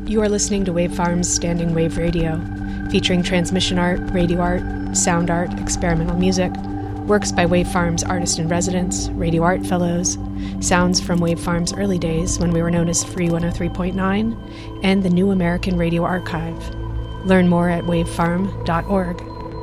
You are listening to Wave Farm's Standing Wave Radio, featuring transmission art, radio art, sound art, experimental music, works by Wave Farm's artist-in-residence, radio art fellows, sounds from Wave Farm's early days when we were known as Free 103.9, and the New American Radio Archive. Learn more at wavefarm.org.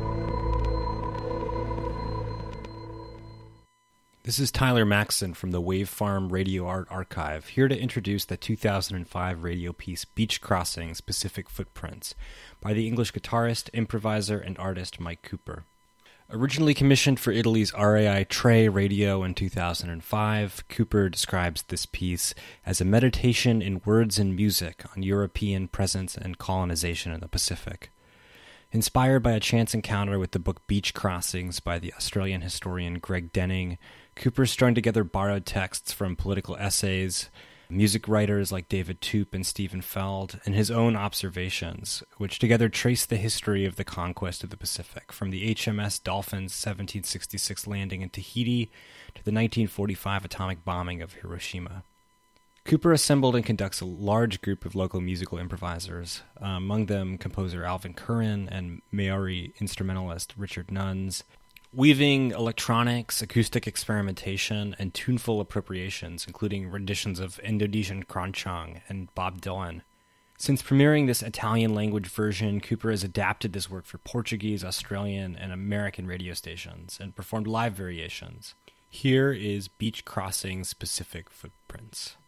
This is Tyler Maxson from the Wave Farm Radio Art Archive, here to introduce the 2005 radio piece Beach Crossings Pacific Footprints by the English guitarist, improviser, and artist Mike Cooper. Originally commissioned for Italy's RAI Tre Radio in 2005, Cooper describes this piece as a meditation in words and music on European presence and colonization in the Pacific. Inspired by a chance encounter with the book Beach Crossings by the Australian historian Greg Denning, Cooper strung together borrowed texts from political essays, music writers like David Toop and Stephen Feld, and his own observations, which together trace the history of the conquest of the Pacific, from the HMS Dolphin's 1766 landing in Tahiti to the 1945 atomic bombing of Hiroshima. Cooper assembled and conducts a large group of local musical improvisers, among them composer Alvin Curran and Maori instrumentalist Richard Nuns, weaving electronics, acoustic experimentation, and tuneful appropriations, including renditions of Indonesian Keroncong and Bob Dylan. Since premiering this Italian-language version, Cooper has adapted this work for Portuguese, Australian, and American radio stations, and performed live variations. Here is Beach Crossings Pacific Footprints.